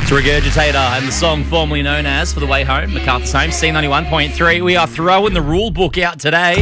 It's Regurgitator and the song formerly known as For the Way Home, MacArthur's Home, C91.3. We are throwing the rule book out today.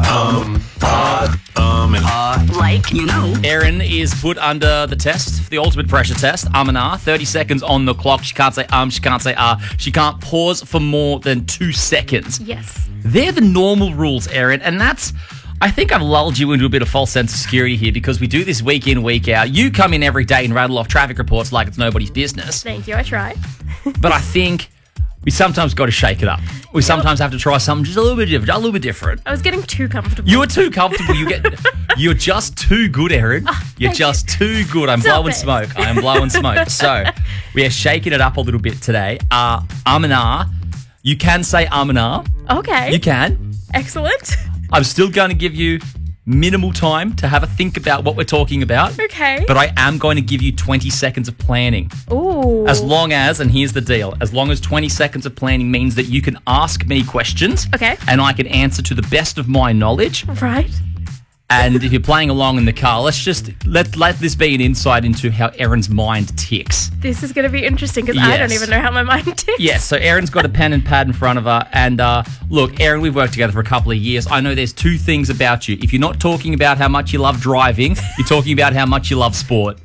Erin is put under the test, the ultimate pressure test, and 30 seconds on the clock. She can't say she can't say She can't pause for more than 2 seconds. Yes. They're the normal rules, Erin, and that's... I think I've lulled you into a bit of false sense of security here because we do this week in, week out. You come in every day and rattle off traffic reports like it's nobody's business. Thank you, I try. But I think we sometimes got to shake it up. We sometimes have to try something just a little bit different. I was getting too comfortable. You were too comfortable. You're just too good, Erin. You're just too good. I'm blowing smoke. I am blowing smoke. So we are shaking it up a little bit today. You can say Okay. You can. Excellent. I'm still going to give you minimal time to have a think about what we're talking about. Okay. But I am going to give you 20 seconds of planning. Ooh. As long as, and here's the deal, as long as 20 seconds of planning means that you can ask me questions. Okay. And I can answer to the best of my knowledge. Right. And if you're playing along in the car, let's just let this be an insight into how Erin's mind ticks. This is going to be interesting because I don't even know how my mind ticks. Yes, so Erin's got a pen and pad in front of her. And look, Erin, we've worked together for a couple of years. I know there's two things about you. If you're not talking about how much you love driving, you're talking about how much you love sport.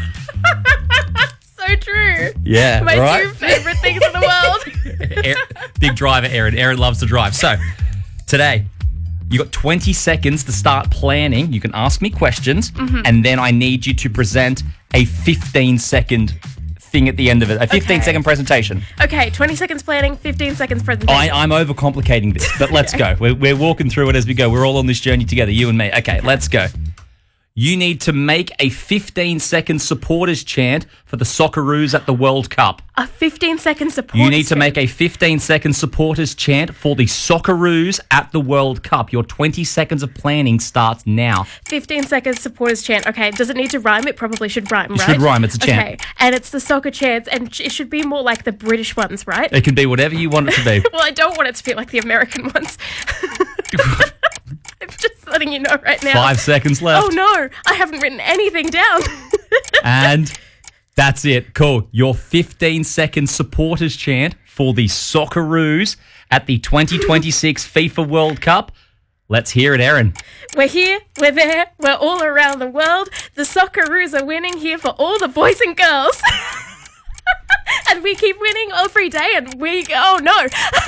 So true. Yeah, my right? two favourite things in the world. Big driver, Erin. Erin loves to drive. So, today... You got 20 seconds to start planning. You can ask me questions, and then I need you to present a 15-second thing at the end of it. A 15-second presentation. Okay, 20 seconds planning, 15 seconds presentation. I'm overcomplicating this, but let's go. We're walking through it as we go. We're all on this journey together, you and me. Okay, let's go. You need to make a 15-second supporters chant for the Socceroos at the World Cup. A 15-second supporters You need to make a 15-second supporters chant for the Socceroos at the World Cup. Your 20 seconds of planning starts now. 15 seconds supporters chant. Okay, does it need to rhyme? It probably should rhyme, right? It should rhyme. It's a chant. Okay, and it's the soccer chants, and it should be more like the British ones, right? It can be whatever you want it to be. Well, I don't want it to be like the American ones. I'm just letting you know right now. 5 seconds left. Oh, no. I haven't written anything down. And that's it. Cool. Your 15-second supporters chant for the Socceroos at the 2026 FIFA World Cup. Let's hear it, Erin. We're here, we're there, we're all around the world. The Socceroos are winning here for all the boys and girls. And we keep winning every day, and oh, no.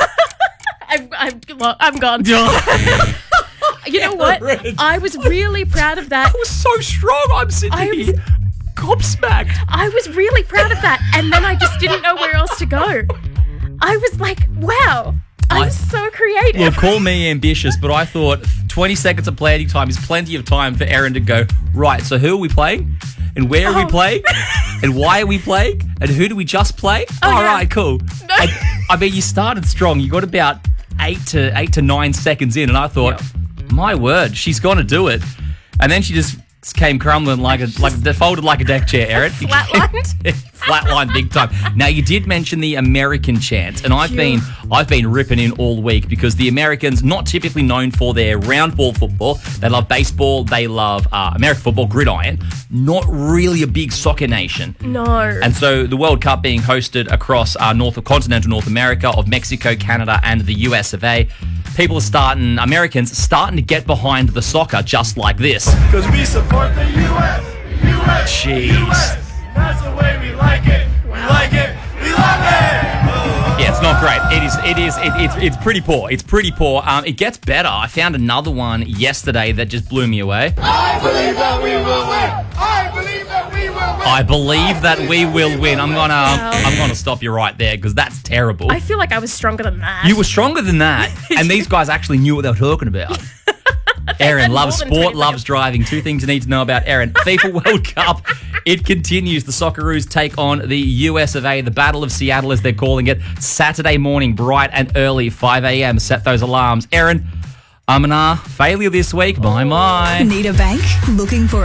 I'm gone. You know what? I was really proud of that. That was so strong. I'm sitting here gobsmacked. I was really proud of that. And then I just didn't know where else to go. I was like, wow, I'm so creative. Well, call me ambitious, but I thought 20 seconds of planning time is plenty of time for Erin to go, right, so who are we playing? And where are we playing? And why are we playing? And who do we just play? All right, cool. No. I mean, you started strong. You got about 8 to 9 seconds in, and I thought... Yep. My word, she's going to do it. And then she just came crumbling folded like a deck chair, Erin. Flatlined? Flatlined big time. Now, you did mention the American chant, and I've been ripping in all week because the Americans, not typically known for their round ball football, they love baseball, they love American football, gridiron, not really a big soccer nation. No. And so the World Cup being hosted across continental North America of Mexico, Canada, and the US of A, Americans starting to get behind the soccer just like this. Because we support the US. Jeez. US. That's the way we like it. We like it. We love it. Yeah, it's not great. It's pretty poor. It's pretty poor. It gets better. I found another one yesterday that just blew me away. I believe that we will win. I believe that we will win. I believe that we will win. I'm gonna stop you right there because that's terrible. I feel like I was stronger than that. You were stronger than that, and these guys actually knew what they were talking about. Erin loves sport, loves driving. Two things you need to know about Erin. FIFA World Cup, it continues. The Socceroos take on the US of A, the Battle of Seattle as they're calling it, Saturday morning, bright and early, 5 a.m. Set those alarms. Erin, failure this week. Bye. Need a bank? Looking for a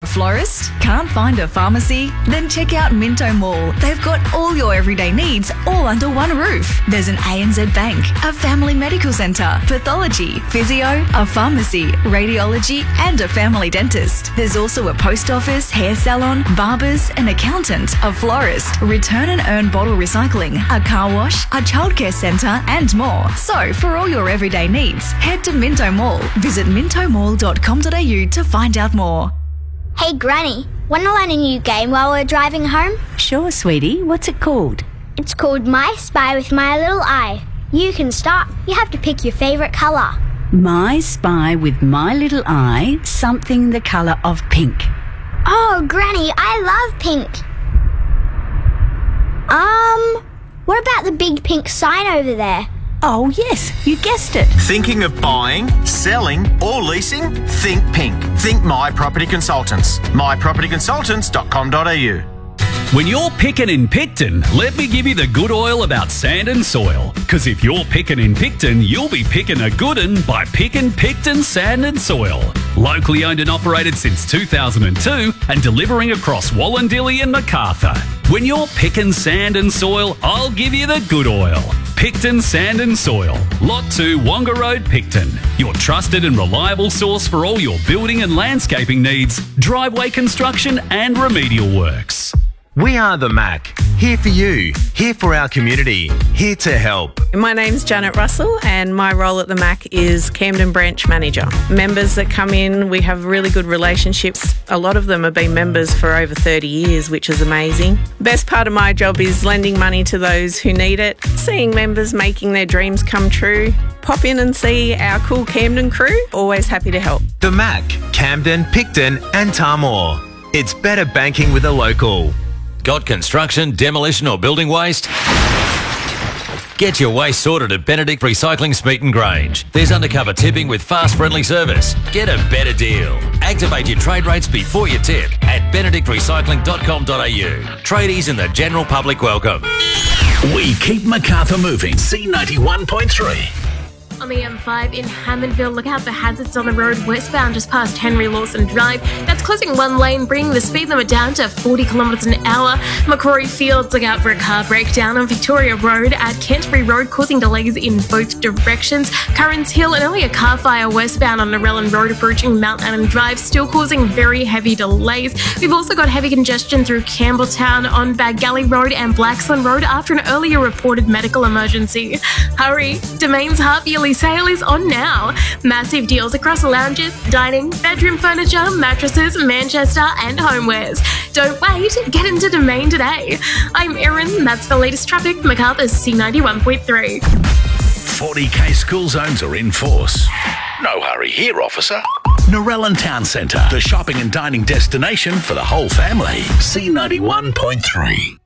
florist? Can't find a pharmacy? Then check out Minto Mall. They've got all your everyday needs all under one roof. There's an ANZ Bank, a family medical centre, pathology, physio, a pharmacy, radiology and a family dentist. There's also a post office, hair salon, barbers, an accountant, a florist, return and earn bottle recycling, a car wash, a childcare centre and more. So for all your everyday needs, head to Minto Mall. Visit mintomall.com.au to find out more. Hey Granny, want to learn a new game while we're driving home? Sure, sweetie. What's it called? It's called My Spy with My Little Eye. You can start. You have to pick your favourite colour. My Spy with My Little Eye, something the colour of pink. Oh, Granny, I love pink. What about the big pink sign over there? Oh, yes, you guessed it. Thinking of buying, selling or leasing? Think pink. Think My Property Consultants. mypropertyconsultants.com.au. When you're picking in Picton, let me give you the good oil about sand and soil. Because if you're picking in Picton, you'll be picking a good un by picking Picton Sand and Soil. Locally owned and operated since 2002 and delivering across Wallandilly and Macarthur. When you're picking sand and soil, I'll give you the good oil. Picton Sand and Soil, Lot 2, Wonga Road, Picton. Your trusted and reliable source for all your building and landscaping needs, driveway construction and remedial works. We are the Mac. Here for you. Here for our community. Here to help. My name's Janet Russell and my role at the Mac is Camden Branch Manager. Members that come in, we have really good relationships. A lot of them have been members for over 30 years, which is amazing. Best part of my job is lending money to those who need it, seeing members making their dreams come true. Pop in and see our cool Camden crew. Always happy to help. The Mac, Camden, Picton and Tamworth. It's better banking with a local. Got construction, demolition or building waste? Get your waste sorted at Benedict Recycling Smeaton Grange. There's undercover tipping with fast friendly service. Get a better deal. Activate your trade rates before you tip at benedictrecycling.com.au. Tradies and the general public welcome. We keep Macarthur moving. C91.3. On the M5 in Hammondville, look out for hazards on the road westbound just past Henry Lawson Drive. That's closing one lane, bringing the speed limit down to 40 kilometres an hour. Macquarie Fields, look out for a car breakdown on Victoria Road at Canterbury Road, causing delays in both directions. Currans Hill, an earlier car fire westbound on Narellan Road approaching Mount Adam Drive, still causing very heavy delays. We've also got heavy congestion through Campbelltown on Bagalley Road and Blaxland Road after an earlier reported medical emergency. Hurry! Domain's half-yearly sale is on now. Massive deals across lounges, dining, bedroom furniture, mattresses, Manchester and homewares. Don't wait, get into Domain today. I'm Erin, that's the latest traffic, Macarthur's C91.3. 40k school zones are in force. No hurry here, officer. Narellan Town Centre, the shopping and dining destination for the whole family. C91.3.